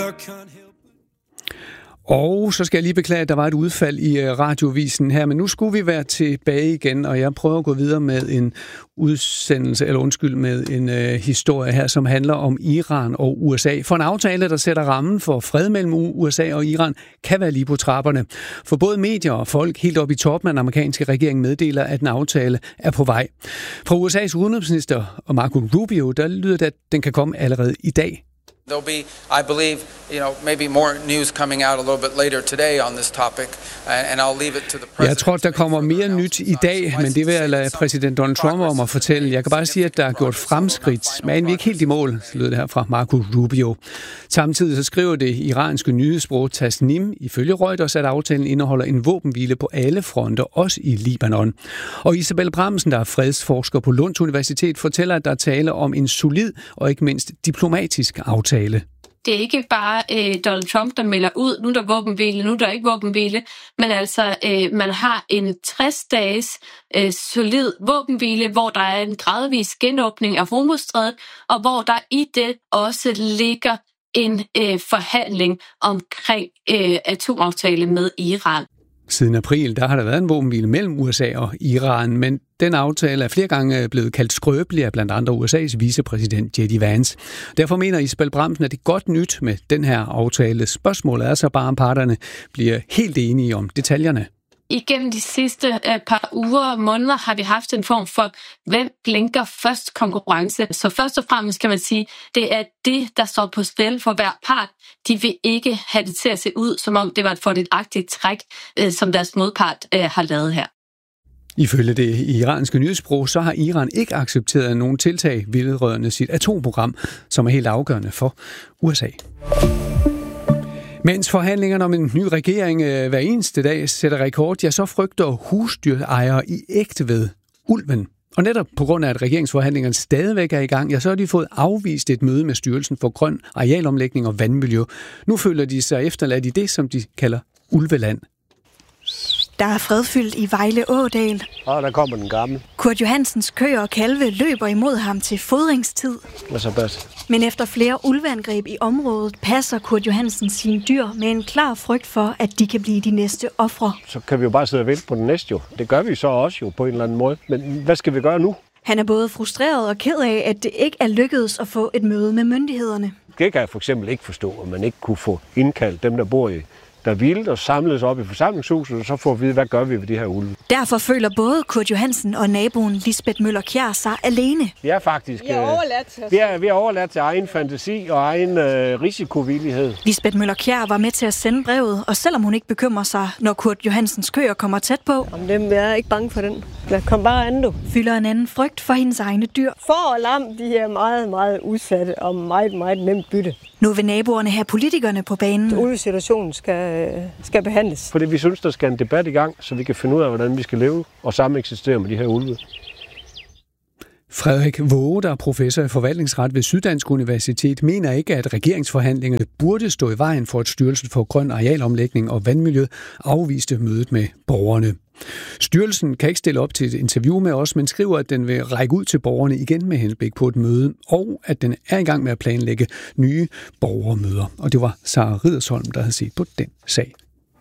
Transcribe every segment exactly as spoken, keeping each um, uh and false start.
Og så skal jeg lige beklage, at der var et udfald i radiovisen her, men nu skulle vi være tilbage igen, og jeg prøver at gå videre med en udsendelse, eller undskyld, med en øh, historie her, som handler om Iran og U S A. For en aftale, der sætter rammen for fred mellem U S A og Iran, kan være lige på trapperne. For både medier og folk helt op i toppen af den amerikanske regering meddeler, at en aftale er på vej. Fra U S A's udenrigsminister Marco Rubio, der lyder det, at den kan komme allerede i dag. There'll be, I believe, you know, maybe more news coming out a little bit later today on this topic, and I'll leave it to the president. Jeg tror, der kommer mere nyt i dag, men det vil jeg lade præsident Donald Trump om at fortælle. Jeg kan bare sige, at der er gjort fremskridt, men vi er ikke helt i mål, så lyder det her fra Marco Rubio. Samtidig så skriver det iranske nyhedsbureau Tasnim ifølge Reuters, at aftalen indeholder en våbenhvile på alle fronter, også i Libanon. Og Isabel Bramsen, der er fredsforsker på Lunds Universitet, fortæller, at der er tale om en solid og ikke mindst diplomatisk aftale. Det er ikke bare øh, Donald Trump, der melder ud, nu er der våbenhvile, nu er der ikke våbenhvile, men altså øh, man har en tres dages øh, solid våbenhvile, hvor der er en gradvis genåbning af Hormuzstrædet, og hvor der i det også ligger en øh, forhandling omkring øh, atomaftale med Iran. Siden april, der har der været en våbenhvile mellem U S A og Iran, men den aftale er flere gange blevet kaldt skrøbelig af blandt andre U S A's vicepræsident J D Vance. Derfor mener Isabel Bramsen, at det er godt nyt med den her aftale. Spørgsmålet er så bare, om parterne bliver helt enige om detaljerne. Igennem de sidste uh, par uger og måneder har vi haft en form for, hvem blinker først konkurrence. Så først og fremmest kan man sige, det er det, der står på spil for hver part. De vil ikke have det til at se ud, som om det var et fordelagtigt træk, uh, som deres modpart uh, har lavet her. Ifølge det iranske nyhedsbureau, så har Iran ikke accepteret nogen tiltag vedrørende sit atomprogram, som er helt afgørende for U S A. Mens forhandlingerne om en ny regering øh, hver eneste dag sætter rekord, ja, så frygter husdyrejere i Ægtved ulven. Og netop på grund af, at regeringsforhandlingerne stadigvæk er i gang, ja, så har de fået afvist et møde med Styrelsen for Grøn Arealomlægning og Vandmiljø. Nu føler de sig efterladt i det, som de kalder ulveland. Der er fredfyldt i Vejle Ådal. Og der kommer den gamle. Kurt Johansens køer og kalve løber imod ham til fodringstid. Hvad så bedst? Men efter flere ulveangreb i området, passer Kurt Johansen sine dyr med en klar frygt for, at de kan blive de næste ofre. Så kan vi jo bare sidde og vente på den næste jo. Det gør vi så også jo på en eller anden måde. Men hvad skal vi gøre nu? Han er både frustreret og ked af, at det ikke er lykkedes at få et møde med myndighederne. Det kan jeg for eksempel ikke forstå, at man ikke kunne få indkaldt dem, der bor i der vildt og samles op i forsamlingshuset, og så får vi at vide, hvad gør vi ved de her ulve. Derfor føler både Kurt Johansen og naboen Lisbeth Møller Kjær sig alene. Vi er faktisk vi er overladt til, vi er, vi er overladt til egen fantasi og egen øh, risikovillighed. Lisbeth Møller Kjær var med til at sende brevet, og selvom hun ikke bekymrer sig, når Kurt Johansens køer kommer tæt på, om dem er ikke bange for den. Lad kom bare an, du. Fylder en anden frygt for hendes egne dyr. For og lam, de er meget, meget udsatte og meget, meget nemt bytte. Nu vil naboerne have politikerne på banen. Ulvesituationen skal, skal behandles. Fordi vi synes, der skal en debat i gang, så vi kan finde ud af, hvordan vi skal leve og sammen eksistere med de her ulve. Frederik Våge, der er professor i forvaltningsret ved Syddansk Universitet, mener ikke, at regeringsforhandlingerne burde stå i vejen for, at Styrelsen for Grøn Arealomlægning og Vandmiljø afviste mødet med borgerne. Styrelsen kan ikke stille op til et interview med os, men skriver, at den vil række ud til borgerne igen med henblik på et møde, og at den er i gang med at planlægge nye borgermøder. Og det var Sara Ridersholm, der havde set på den sag.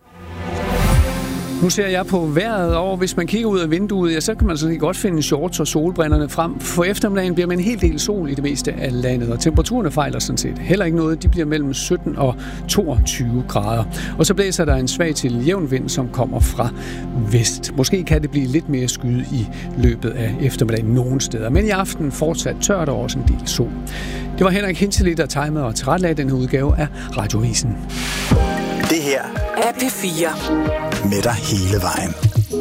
Nu ser jeg på vejret, og hvis man kigger ud af vinduet, ja, så kan man sådan godt finde shorts og solbrillerne frem. For eftermiddagen bliver man en hel del sol i det meste af landet, og temperaturerne fejler sådan set heller ikke noget. De bliver mellem sytten og toogtyve grader. Og så blæser der en svag til jævn vind, som kommer fra vest. Måske kan det blive lidt mere skyde i løbet af eftermiddagen nogle steder, men i aften fortsat tørt og også en del sol. Det var Henrik Hintzelid, der timede og tilrettelagde den her udgave af Radiovisen. Det her er P fire med dig hele vejen.